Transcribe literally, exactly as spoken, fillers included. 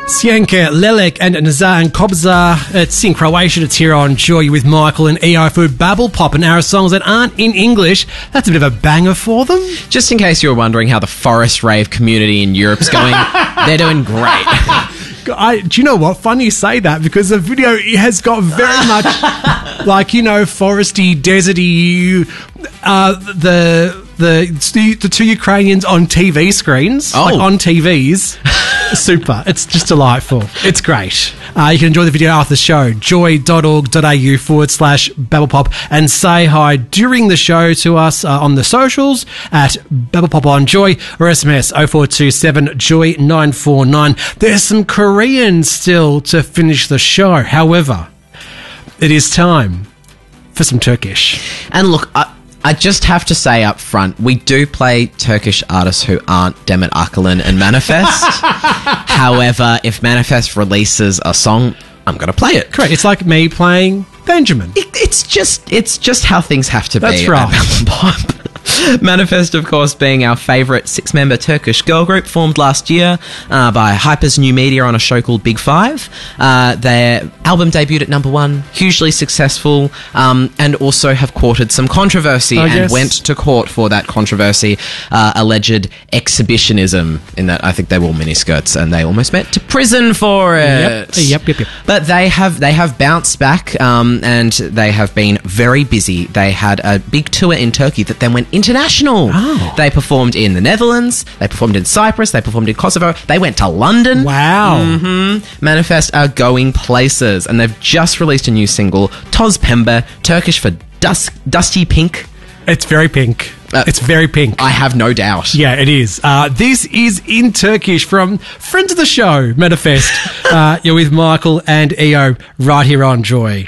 Sjenka, Lelek and Nazar and Kobza. It's in Croatian. It's here on Joy with Michael and E O for Babble Pop and our songs that aren't in English. That's a bit of a banger for them. Just in case you were wondering how the Forest Rave community in Europe's going, they're doing great. I, do you know what? Funny you say that because the video has got very much like, you know, foresty, deserty, uh, the, the the two Ukrainians on T V screens, oh. like on T Vs. Super. It's just delightful. It's great. Uh, you can enjoy the video after the show. joy.org.au forward slash babblepop and say hi during the show to us uh, on the socials at babblepop on Joy or S M S oh four two seven joy nine four nine. There's some Korean still to finish the show. However, it is time for some Turkish. And look, I, I just have to say up front, we do play Turkish artists who aren't Demet Akalın and Manifest. However, if Manifest releases a song, I'm going to play it. Correct. It's like me playing Benjamin. It, it's just it's just how things have to That's be. right. At Pop. Manifest, of course, being our favourite six-member Turkish girl group, formed last year uh, by Hypers New Media on a show called Big Five. Uh, their album debuted at number one, hugely successful, um, and also have courted some controversy I and guess. went to court for that controversy, uh, alleged exhibitionism, in that I think they wore miniskirts and they almost went to prison for it. Yep, yep, yep. yep. But they have they have bounced back um, and they have been very busy. They had a big tour in Turkey that then went international. Oh. They performed in the Netherlands, they performed in Cyprus, they performed in Kosovo, they went to London. Wow. Mm-hmm. Manifest are going places, and they've just released a new single, Toz Pembe, Turkish for dusk, dusty pink. It's very pink. Uh, it's very pink. I have no doubt. Yeah, it is. Uh, this is in Turkish from friends of the show, Manifest. uh, you're with Michael and E O right here on Joy.